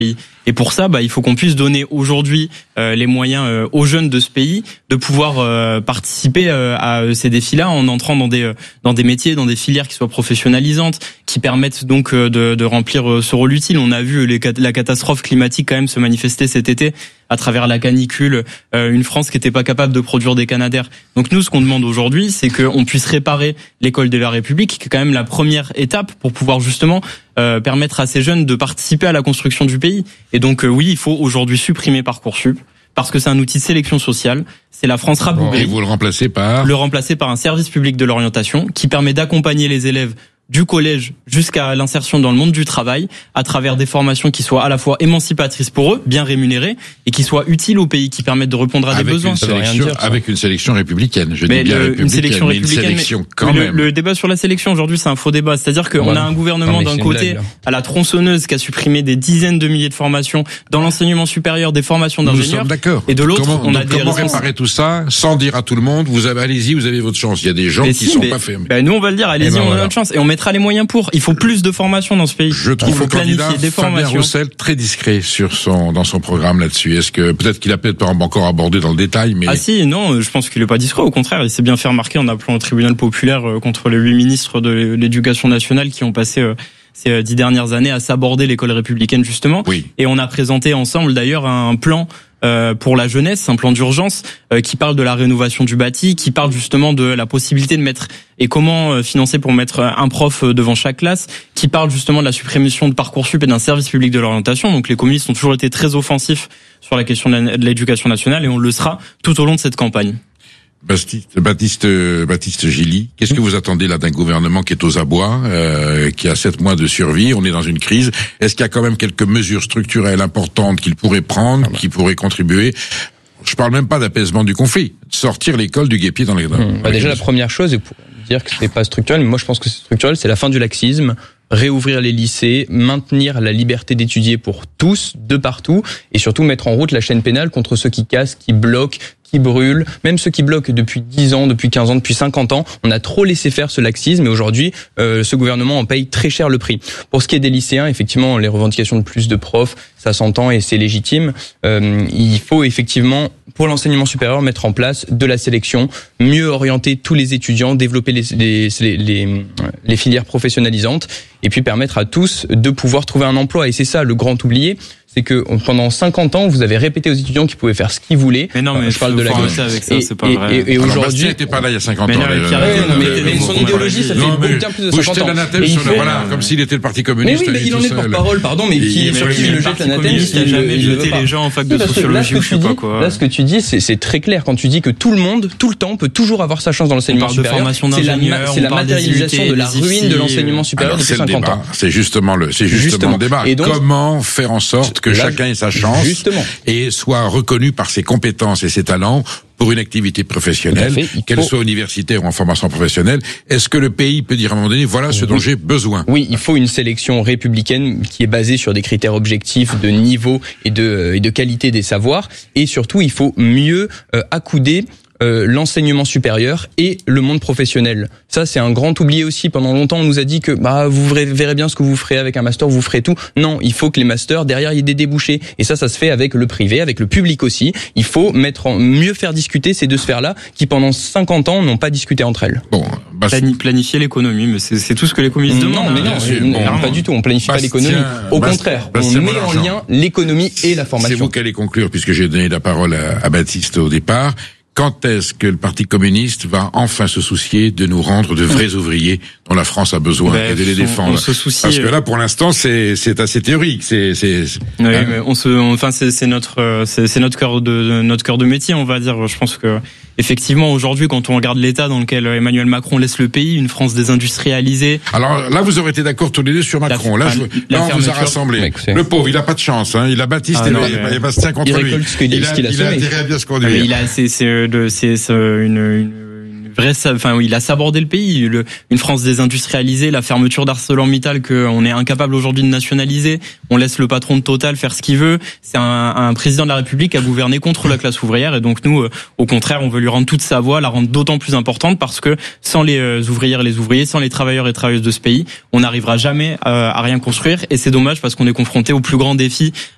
Et pour ça, il faut qu'on puisse donner aujourd'hui les moyens aux jeunes de ce pays de pouvoir participer à ces défis-là en entrant dans des métiers, dans des filières qui soient professionnalisantes, qui permettent donc de remplir ce rôle utile. On a vu la catastrophe climatique quand même se manifester cet été à travers la canicule, une France qui n'était pas capable de produire des canadaires. Donc nous, ce qu'on demande aujourd'hui, c'est qu'on puisse réparer l'école de la République, qui est quand même la première étape pour pouvoir justement permettre à ces jeunes de participer à la construction du pays. Et donc oui, il faut aujourd'hui supprimer Parcoursup, parce que c'est un outil de sélection sociale. C'est la France rabougrie. Et vous le remplacez par un service public de l'orientation qui permet d'accompagner les élèves du collège jusqu'à l'insertion dans le monde du travail à travers des formations qui soient à la fois émancipatrices pour eux, bien rémunérées, et qui soient utiles au pays, qui permettent de répondre à des besoins. Avec une sélection républicaine, je dis bien républicaine, une sélection républicaine, une sélection quand même. Le débat sur la sélection aujourd'hui, c'est un faux débat. C'est-à-dire qu'on a un gouvernement d'un côté à la tronçonneuse qui a supprimé des dizaines de milliers de formations dans l'enseignement supérieur, des formations d'ingénieurs. Nous sommes d'accord. Et de l'autre, on a des comment réparer tout ça sans dire à tout le monde, allez-y, vous avez votre chance. Il y a des gens qui sont pas fermés. Nous, on va le dire, allez-y, on a notre chance. Et on mettra les moyens pour. Il faut plus de formation dans ce pays. Je trouve le candidat Fabien Roussel très discret dans son programme là-dessus. Est-ce que peut-être qu'il a peut-être encore abordé dans le détail, mais non, je pense qu'il est pas discret. Au contraire, il s'est bien fait remarquer en appelant au tribunal populaire contre les 8 ministres de l'Éducation nationale qui ont passé ces 10 dernières années à s'aborder l'école républicaine justement. Oui. Et on a présenté ensemble d'ailleurs un plan pour la jeunesse, un plan d'urgence qui parle de la rénovation du bâti, qui parle justement de la possibilité de mettre et comment financer pour mettre un prof devant chaque classe, qui parle justement de la suppression de Parcoursup et d'un service public de l'orientation. Donc les communistes ont toujours été très offensifs sur la question de l'éducation nationale et on le sera tout au long de cette campagne. Baptiste Gilly, qu'est-ce que vous attendez là d'un gouvernement qui est aux abois, qui a 7 mois de survie, on est dans une crise. Est-ce qu'il y a quand même quelques mesures structurelles importantes qu'il pourrait prendre, qui pourraient contribuer? Je parle même pas d'apaisement du conflit, sortir l'école du guêpier dans les déjà la première chose, et pour dire que c'est pas structurel, mais moi je pense que c'est structurel, c'est la fin du laxisme, réouvrir les lycées, maintenir la liberté d'étudier pour tous, de partout, et surtout mettre en route la chaîne pénale contre ceux qui cassent, qui bloquent, qui brûlent, même ceux qui bloquent depuis 10 ans, depuis 15 ans, depuis 50 ans. On a trop laissé faire ce laxisme et aujourd'hui, ce gouvernement en paye très cher le prix. Pour ce qui est des lycéens, effectivement, les revendications de plus de profs, ça s'entend et c'est légitime. Il faut effectivement, pour l'enseignement supérieur, mettre en place de la sélection, mieux orienter tous les étudiants, développer les filières professionnalisantes et puis permettre à tous de pouvoir trouver un emploi. Et c'est ça le grand oublié. C'est que pendant 50 ans, vous avez répété aux étudiants qu'ils pouvaient faire ce qu'ils voulaient. Mais non, mais je parle de la gauche. Avec ça, c'est pas vrai. Et aujourd'hui, n'était pas là il y a 50 ans. Mais son idéologie, ça fait bien plus de 50 ans. L'anathème comme s'il était le Parti communiste. Mais oui, mais il en est le porte-parole, pardon, mais sur qui il le jette l'anathème, il a jamais jeté les gens en fac de sociologie ou je sais pas quoi. Là, ce que tu dis, c'est très clair quand tu dis que tout le monde, tout le temps, peut toujours avoir sa chance dans l'enseignement supérieur. C'est la matérialisation de la ruine de l'enseignement supérieur depuis 50 ans. C'est justement le débat. Comment faire en sorte que chacun ait sa chance et soit reconnu par ses compétences et ses talents pour une activité professionnelle, qu'elle soit universitaire ou en formation professionnelle. Est-ce que le pays peut dire à un moment donné, voilà ce dont j'ai besoin? Oui, il faut une sélection républicaine qui est basée sur des critères objectifs de niveau et de qualité des savoirs. Et surtout, il faut mieux accouder l'enseignement supérieur et le monde professionnel. Ça, c'est un grand oublié aussi. Pendant longtemps, on nous a dit que vous verrez bien ce que vous ferez avec un master, vous ferez tout. Non, il faut que les masters, derrière, il y ait des débouchés. Et ça se fait avec le privé, avec le public aussi. Il faut mieux faire discuter ces deux sphères-là qui, pendant 50 ans, n'ont pas discuté entre elles. Bon, planifier l'économie, mais c'est tout ce que les communistes demandent. Non, pas du tout. On planifie pas l'économie. Au contraire, on met en lien l'économie et la formation. C'est vous qui allez conclure, puisque j'ai donné la parole à Baptiste au départ. Quand est-ce que le Parti communiste va enfin se soucier de nous rendre de vrais ouvriers dont la France a besoin et de les défendre? Parce que là, pour l'instant, c'est assez théorique. Mais c'est notre cœur de métier, on va dire. Je pense que effectivement, aujourd'hui, quand on regarde l'état dans lequel Emmanuel Macron laisse le pays, une France désindustrialisée. Alors là, vous aurez été d'accord tous les deux sur Macron. Là, on vous a rassemblé. Le pauvre, il a pas de chance. Il a Baptiste et Bastien contre lui. Il a intérêt à bien se conduire. Il a sabordé le pays, une France désindustrialisée, la fermeture d'ArcelorMittal qu'on est incapable aujourd'hui de nationaliser, on laisse le patron de Total faire ce qu'il veut. C'est un président de la République qui a gouverné contre la classe ouvrière et donc nous, au contraire, on veut lui rendre toute sa voix, la rendre d'autant plus importante parce que sans les ouvrières et les ouvriers, sans les travailleurs et travailleuses de ce pays, on n'arrivera jamais à rien construire et c'est dommage parce qu'on est confronté au plus grand défi